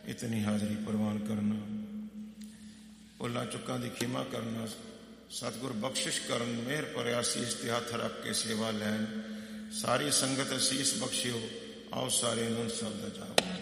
ਇਤਨੀ ਹਾਜ਼ਰੀ ਪ੍ਰਵਾਨ ਕਰਨਾ, ਭੁੱਲਾਂ ਚੁੱਕਾਂ ਦੀ ਖਿਮਾ ਕਰਨਾ, ਸਤਿਗੁਰ ਬਖਸ਼ਿਸ਼ ਕਰਨ, ਮਿਹਰ ਭਰਿਆ ਸੀਸ ਤੇ ਹੱਥ ਰੱਖ ਕੇ ਸੇਵਾ ਲੈਣ। ਸਾਰੀ ਸੰਗਤ ਅਸੀਸ ਬਖਸ਼ਿਓ। ਆਓ ਸਾਰੇ ਅਨੰਦ ਸਾਹਿਬ ਦਾ ਜਾਓ।